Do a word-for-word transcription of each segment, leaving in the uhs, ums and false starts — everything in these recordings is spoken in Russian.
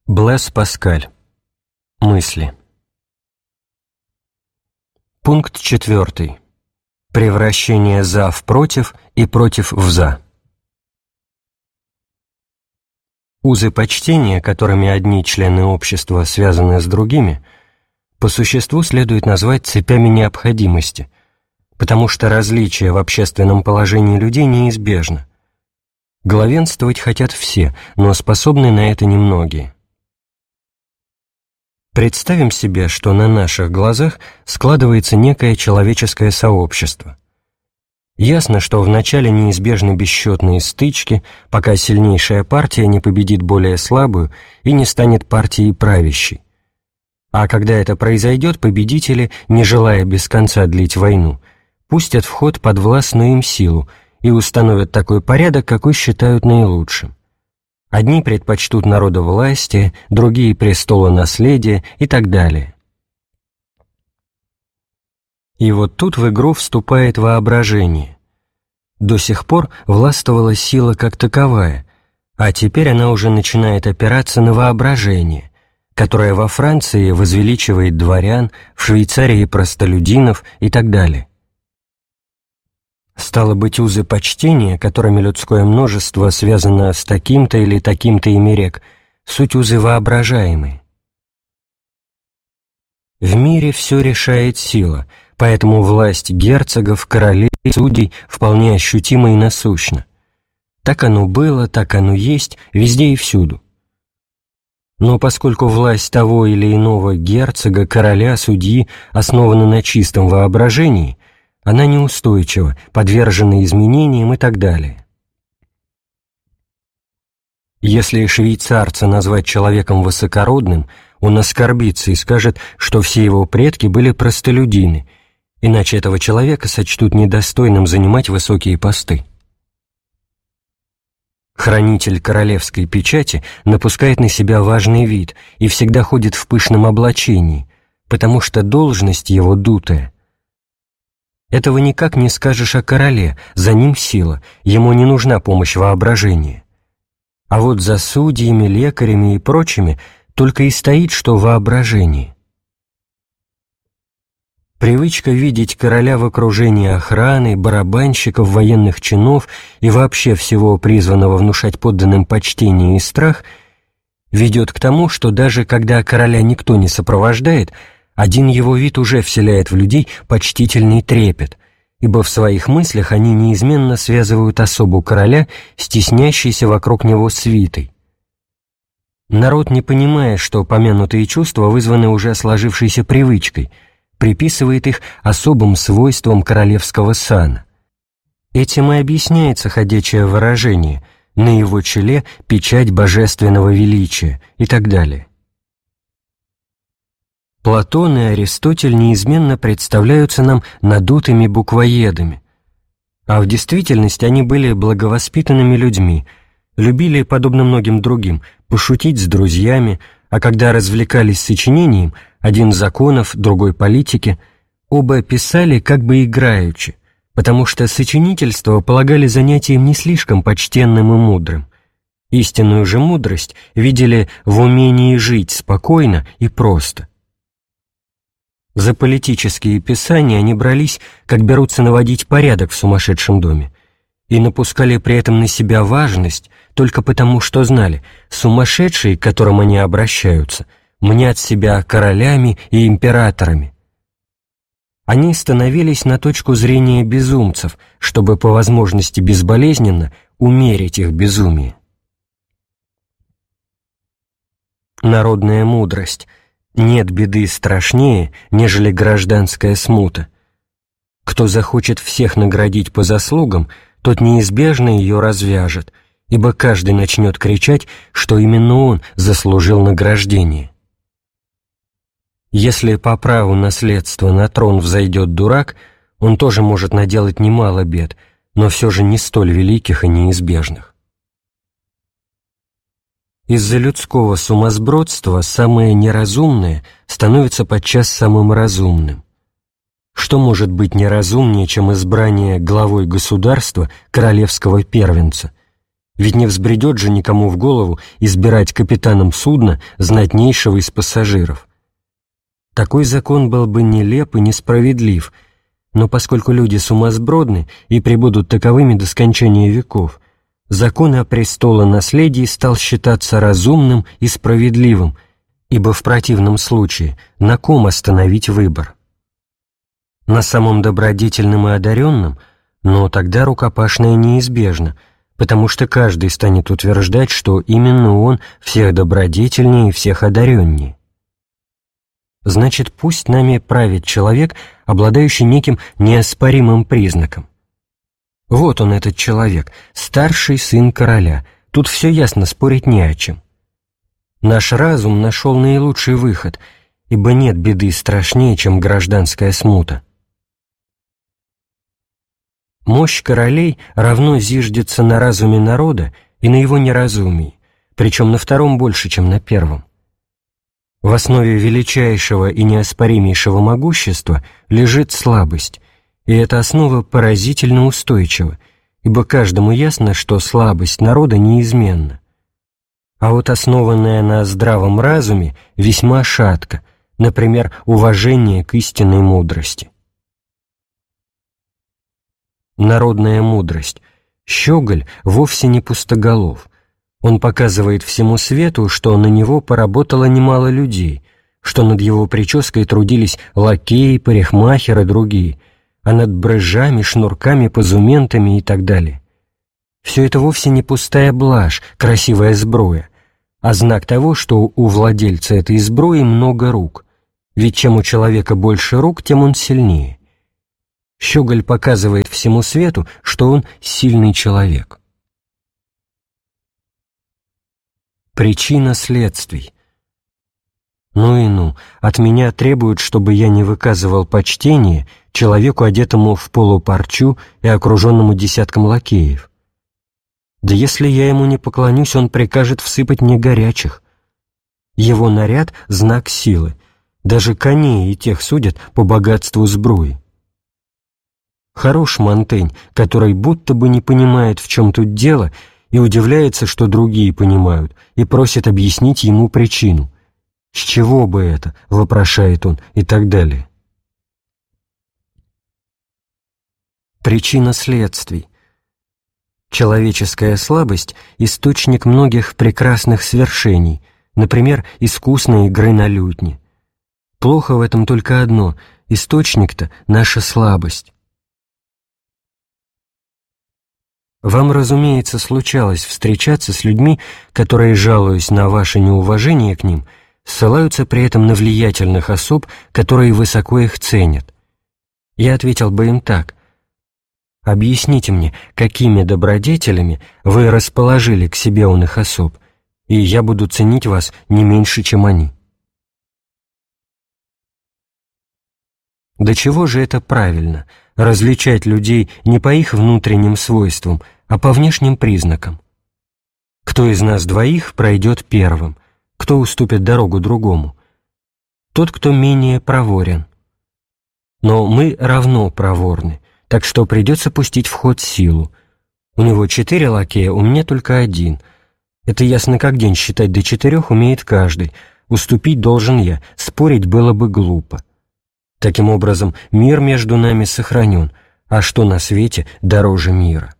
Блэс Паскаль. Мысли. Пункт четвертый. Превращение «за» в «против» и «против» в «за». Узы почтения, которыми одни члены общества связаны с другими, по существу следует назвать цепями необходимости, потому что различие в общественном положении людей неизбежно. Главенствовать хотят все, но способны на это немногие. Представим себе, что на наших глазах складывается некое человеческое сообщество. Ясно, что вначале неизбежны бесчетные стычки, пока сильнейшая партия не победит более слабую и не станет партией правящей. А когда это произойдет, победители, не желая без конца длить войну, пустят в ход подвластную им силу и установят такой порядок, какой считают наилучшим. Одни предпочтут народовластие, другие — престолонаследие и так далее. И вот тут в игру вступает воображение. До сих пор властвовала сила как таковая, а теперь она уже начинает опираться на воображение, которое во Франции возвеличивает дворян, в Швейцарии — простолюдинов и так далее. Стало быть, узы почтения, которыми людское множество связано с таким-то или таким-то ими рек, суть узы воображаемые. В мире все решает сила, поэтому власть герцогов, королей, судей вполне ощутима и насущна. Так оно было, так оно есть, везде и всюду. Но поскольку власть того или иного герцога, короля, судьи основана на чистом воображении, она неустойчива, подвержена изменениям и так далее. Если швейцарца назвать человеком высокородным, он оскорбится и скажет, что все его предки были простолюдины, иначе этого человека сочтут недостойным занимать высокие посты. Хранитель королевской печати напускает на себя важный вид и всегда ходит в пышном облачении, потому что должность его дутая. Этого никак не скажешь о короле, за ним сила, ему не нужна помощь воображения. А вот за судьями, лекарями и прочими только и стоит, что воображение. Привычка видеть короля в окружении охраны, барабанщиков, военных чинов и вообще всего призванного внушать подданным почтение и страх ведет к тому, что даже когда короля никто не сопровождает, один его вид уже вселяет в людей почтительный трепет, ибо в своих мыслях они неизменно связывают особу короля с теснящейся вокруг него свитой. Народ, не понимая, что помянутые чувства вызваны уже сложившейся привычкой, приписывает их особым свойствам королевского сана. Этим и объясняется ходячее выражение «на его челе печать божественного величия» и так далее. Платон и Аристотель неизменно представляются нам надутыми буквоедами, а в действительности они были благовоспитанными людьми, любили, подобно многим другим, пошутить с друзьями, а когда развлекались сочинением, один законов, другой политики, оба писали как бы играючи, потому что сочинительство полагали занятием не слишком почтенным и мудрым. Истинную же мудрость видели в умении жить спокойно и просто. За политические писания они брались, как берутся наводить порядок в сумасшедшем доме, и напускали при этом на себя важность только потому, что знали, сумасшедшие, к которым они обращаются, мнят себя королями и императорами. Они становились на точку зрения безумцев, чтобы по возможности безболезненно умерить их безумие. Народная мудрость. Нет беды страшнее, нежели гражданская смута. Кто захочет всех наградить по заслугам, тот неизбежно ее развяжет, ибо каждый начнет кричать, что именно он заслужил награждение. Если по праву наследства на трон взойдет дурак, он тоже может наделать немало бед, но все же не столь великих и неизбежных. Из-за людского сумасбродства самое неразумное становится подчас самым разумным. Что может быть неразумнее, чем избрание главой государства королевского первенца? Ведь не взбредет же никому в голову избирать капитаном судна знатнейшего из пассажиров. Такой закон был бы нелеп и несправедлив, но поскольку люди сумасбродны и пребудут таковыми до скончания веков, закон о престолонаследии стал считаться разумным и справедливым, ибо в противном случае на ком остановить выбор? На самом добродетельном и одаренном, но тогда рукопашное неизбежно, потому что каждый станет утверждать, что именно он всех добродетельнее и всех одареннее. Значит, пусть нами правит человек, обладающий неким неоспоримым признаком. Вот он, этот человек, старший сын короля, тут все ясно, спорить не о чем. Наш разум нашел наилучший выход, ибо нет беды страшнее, чем гражданская смута. Мощь королей равно зиждется на разуме народа и на его неразумии, причем на втором больше, чем на первом. В основе величайшего и неоспоримейшего могущества лежит слабость, и эта основа поразительно устойчива, ибо каждому ясно, что слабость народа неизменна. А вот основанная на здравом разуме весьма шатка, например, уважение к истинной мудрости. Народная мудрость. Щеголь вовсе не пустоголов. Он показывает всему свету, что на него поработало немало людей, что над его прической трудились лакеи, парикмахеры и другие, а над брызжами, шнурками, позументами и так далее. Все это вовсе не пустая блажь, красивая сбруя, а знак того, что у владельца этой сбруи много рук, ведь чем у человека больше рук, тем он сильнее. Щеголь показывает всему свету, что он сильный человек. Причина следствий. Ну и ну, от меня требуют, чтобы я не выказывал почтения человеку, одетому в полупарчу и окруженному десятком лакеев. Да если я ему не поклонюсь, он прикажет всыпать мне горячих. Его наряд — знак силы, даже коней и тех судят по богатству сбруи. Хорош Монтень, который будто бы не понимает, в чем тут дело, и удивляется, что другие понимают, и просит объяснить ему причину. «С чего бы это?» — вопрошает он, и так далее. Причина следствий. Человеческая слабость — источник многих прекрасных свершений, например, искусной игры на лютне. Плохо в этом только одно — источник-то — наша слабость. Вам, разумеется, случалось встречаться с людьми, которые, жалуясь на ваше неуважение к ним, ссылаются при этом на влиятельных особ, которые высоко их ценят. Я ответил бы им так: объясните мне, какими добродетелями вы расположили к себе оных особ, и я буду ценить вас не меньше, чем они. До чего же это правильно — различать людей не по их внутренним свойствам, а по внешним признакам? Кто из нас двоих пройдет первым, кто уступит дорогу другому? Тот, кто менее проворен. Но мы равно проворны, так что придется пустить в ход силу. У него четыре лакея, у меня только один. Это ясно как день, считать до четырех умеет каждый. Уступить должен я, спорить было бы глупо. Таким образом, мир между нами сохранен, а что на свете дороже мира?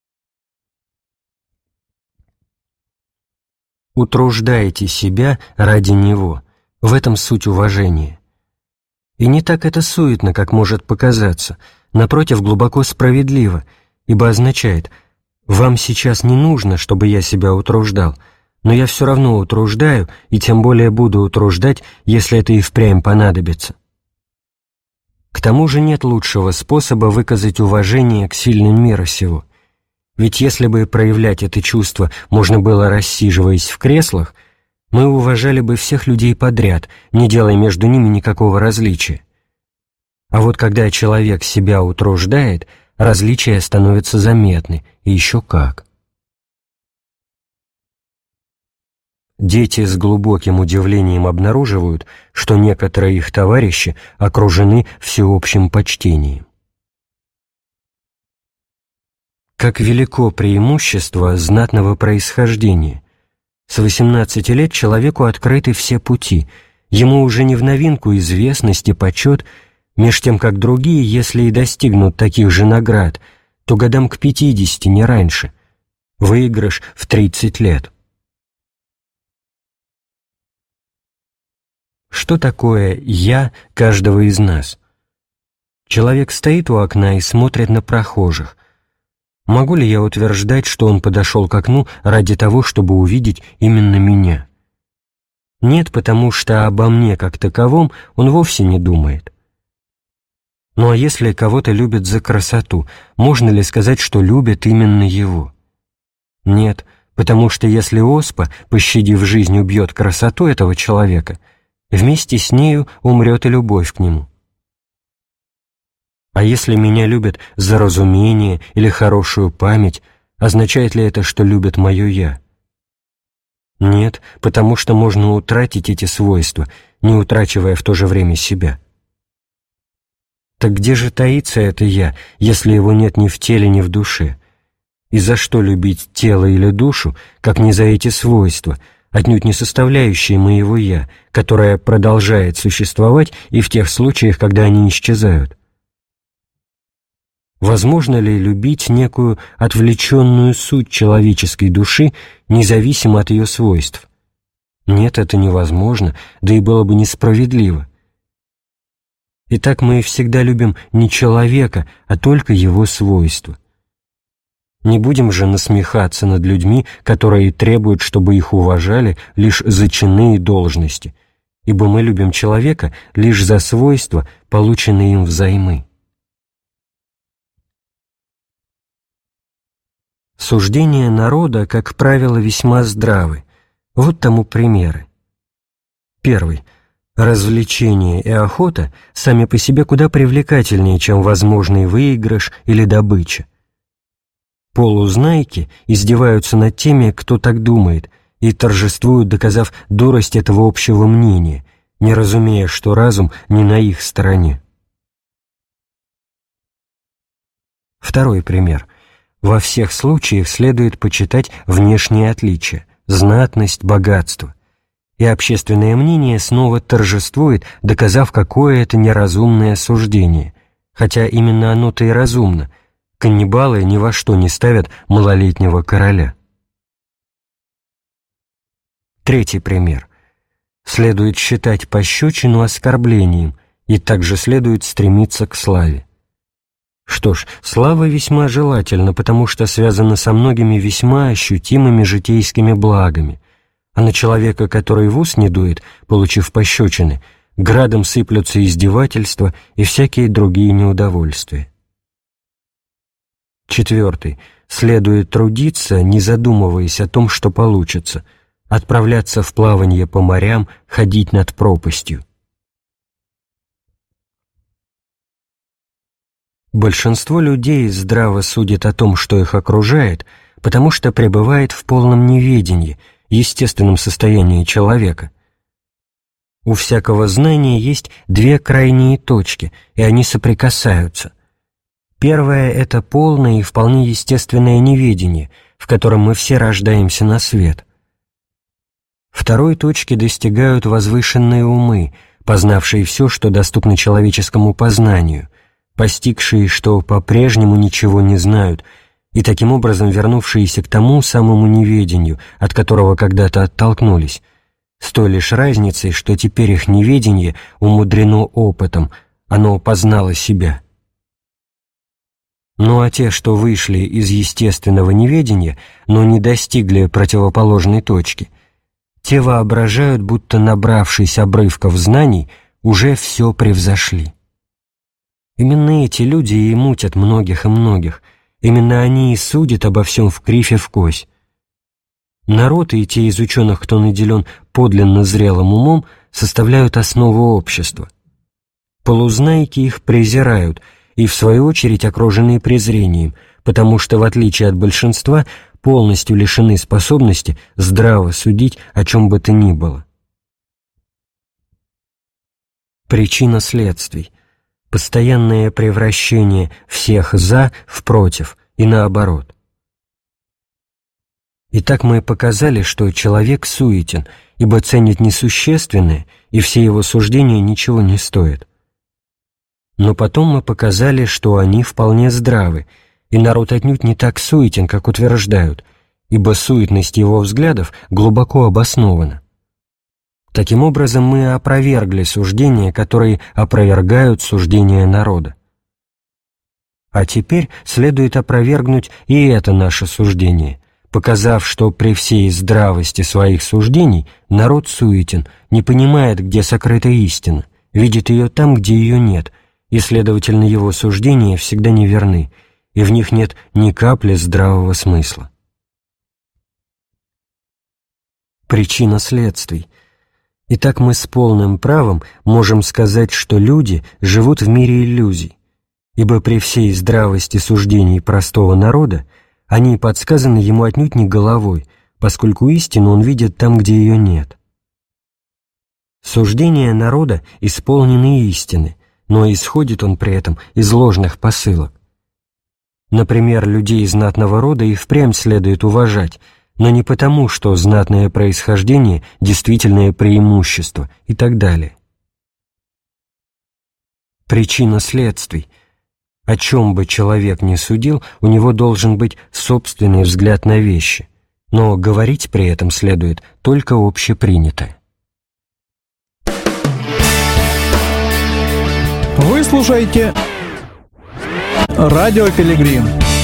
Утруждайте себя ради него, в этом суть уважения. И не так это суетно, как может показаться, напротив, глубоко справедливо, ибо означает: вам сейчас не нужно, чтобы я себя утруждал, но я все равно утруждаю, и тем более буду утруждать, если это и впрямь понадобится. К тому же нет лучшего способа выказать уважение к сильным мира сего. Ведь если бы проявлять это чувство можно было, рассиживаясь в креслах, мы уважали бы всех людей подряд, не делая между ними никакого различия. А вот когда человек себя утруждает, различия становятся заметны, и еще как. Дети с глубоким удивлением обнаруживают, что некоторые их товарищи окружены всеобщим почтением. Как велико преимущество знатного происхождения! С восемнадцати лет человеку открыты все пути, ему уже не в новинку известность и почет, меж тем как другие, если и достигнут таких же наград, то годам к пятидесяти, не раньше. Выигрыш в тридцать лет. Что такое «я» каждого из нас? Человек стоит у окна и смотрит на прохожих. Могу ли я утверждать, что он подошел к окну ради того, чтобы увидеть именно меня? Нет, потому что обо мне как таковом он вовсе не думает. Ну а если кого-то любят за красоту, можно ли сказать, что любят именно его? Нет, потому что если оспа, пощадив жизнь, убьет красоту этого человека, вместе с нею умрет и любовь к нему. А если меня любят за разумение или хорошую память, означает ли это, что любят мое «я»? Нет, потому что можно утратить эти свойства, не утрачивая в то же время себя. Так где же таится это «я», если его нет ни в теле, ни в душе? И за что любить тело или душу, как не за эти свойства, отнюдь не составляющие моего «я», которое продолжает существовать и в тех случаях, когда они исчезают? Возможно ли любить некую отвлеченную суть человеческой души, независимо от ее свойств? Нет, это невозможно, да и было бы несправедливо. Итак, мы всегда любим не человека, а только его свойства. Не будем же насмехаться над людьми, которые требуют, чтобы их уважали лишь за чины и должности, ибо мы любим человека лишь за свойства, полученные им взаймы. Суждения народа, как правило, весьма здравы. Вот тому примеры. Первый. Развлечение и охота сами по себе куда привлекательнее, чем возможный выигрыш или добыча. Полузнайки издеваются над теми, кто так думает, и торжествуют, доказав дурость этого общего мнения, не разумея, что разум не на их стороне. Второй пример. Во всех случаях следует почитать внешние отличия, знатность, богатство. И общественное мнение снова торжествует, доказав, какое это неразумное суждение, хотя именно оно-то и разумно. Каннибалы ни во что не ставят малолетнего короля. Третий пример. Следует считать пощечину оскорблением, и также следует стремиться к славе. Что ж, слава весьма желательна, потому что связана со многими весьма ощутимыми житейскими благами, а на человека, который в ус не дует, получив пощечины, градом сыплются издевательства и всякие другие неудовольствия. Четвертый. Следует трудиться, не задумываясь о том, что получится, отправляться в плавание по морям, ходить над пропастью. Большинство людей здраво судит о том, что их окружает, потому что пребывает в полном неведении, естественном состоянии человека. У всякого знания есть две крайние точки, и они соприкасаются. Первое — это полное и вполне естественное неведение, в котором мы все рождаемся на свет. Второй точки достигают возвышенные умы, познавшие все, что доступно человеческому познанию, постигшие, что по-прежнему ничего не знают, и таким образом вернувшиеся к тому самому неведению, от которого когда-то оттолкнулись, с той лишь разницей, что теперь их неведение умудрено опытом, оно познало себя. Ну а те, что вышли из естественного неведения, но не достигли противоположной точки, те воображают, будто, набравшись обрывков знаний, уже все превзошли. Именно эти люди и мутят многих и многих, именно они и судят обо всем вкривь и вкось. Народ и те из ученых, кто наделен подлинно зрелым умом, составляют основу общества. Полузнайки их презирают и, в свою очередь, окружены презрением, потому что, в отличие от большинства, полностью лишены способности здраво судить о чем бы то ни было. Причина следствий. Постоянное превращение всех «за» в «против» и наоборот. Итак, мы показали, что человек суетен, ибо ценит несущественное, и все его суждения ничего не стоят. Но потом мы показали, что они вполне здравы, и народ отнюдь не так суетен, как утверждают, ибо суетность его взглядов глубоко обоснована. Таким образом, мы опровергли суждения, которые опровергают суждения народа. А теперь следует опровергнуть и это наше суждение, показав, что при всей здравости своих суждений народ суетен, не понимает, где сокрыта истина, видит ее там, где ее нет, и, следовательно, его суждения всегда неверны, и в них нет ни капли здравого смысла. Причина следствий. Итак, мы с полным правом можем сказать, что люди живут в мире иллюзий, ибо при всей здравости суждений простого народа они подсказаны ему отнюдь не головой, поскольку истину он видит там, где ее нет. Суждения народа исполнены истины, но исходит он при этом из ложных посылок. Например, людей знатного рода и впрямь следует уважать, но не потому, что знатное происхождение – действительное преимущество и так далее. Причина следствий. О чем бы человек ни судил, у него должен быть собственный взгляд на вещи, но говорить при этом следует только общепринятое. Вы слушаете «Радио Пилигрим».